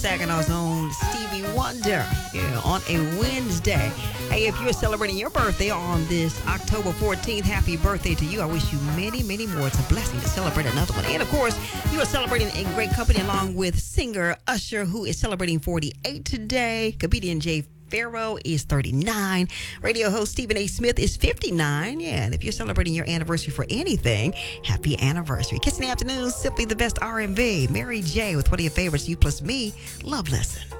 Saginaw's own Stevie Wonder on a Wednesday. Hey, if you're celebrating your birthday on this October 14th, happy birthday to you. I wish you many, many more. It's a blessing to celebrate another one. And, of course, you are celebrating in great company along with singer Usher, who is celebrating 48 today. Comedian Jay Farrow is 39. Radio host Stephen A. Smith is 59. Yeah, and if you're celebrating your anniversary for anything, happy anniversary. Kiss in the afternoon, simply the best R&B. Mary J. with one of your favorites, You Plus Me, Love Lesson.